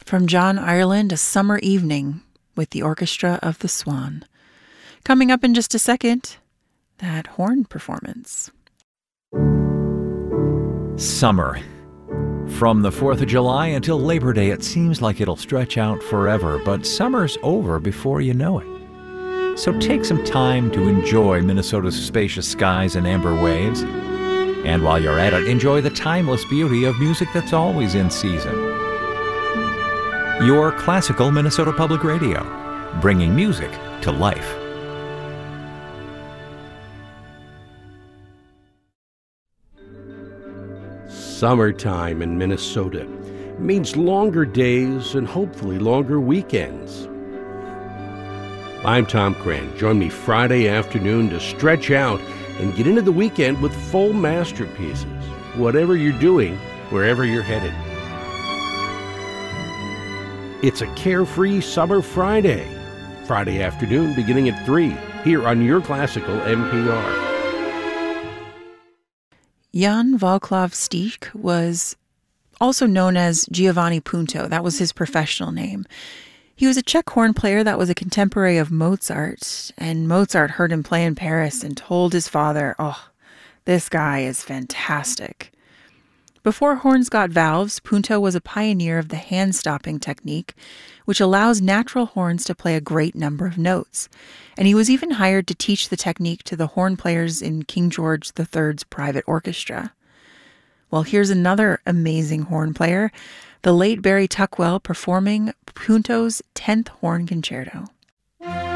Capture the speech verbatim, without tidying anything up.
From John Ireland, A Summer Evening with the Orchestra of the Swan. Coming up in just a second, that horn performance. Summer. From the fourth of July until Labor Day, it seems like it'll stretch out forever, but summer's over before you know it. So take some time to enjoy Minnesota's spacious skies and amber waves. And while you're at it, enjoy the timeless beauty of music that's always in season. Your classical Minnesota Public Radio, bringing music to life. Summertime in Minnesota means longer days and hopefully longer weekends. I'm Tom Cran. Join me Friday afternoon to stretch out and get into the weekend with full masterpieces, whatever you're doing, wherever you're headed. It's a carefree summer Friday. Friday afternoon beginning at three, here on your classical M P R. Jan Wacław Stich was also known as Giovanni Punto. That was his professional name. He was a Czech horn player that was a contemporary of Mozart, and Mozart heard him play in Paris and told his father, "Oh, this guy is fantastic." Before horns got valves, Punto was a pioneer of the hand-stopping technique, which allows natural horns to play a great number of notes. And he was even hired to teach the technique to the horn players in King George the third's private orchestra. Well, here's another amazing horn player, the late Barry Tuckwell, performing Punto's tenth Horn Concerto.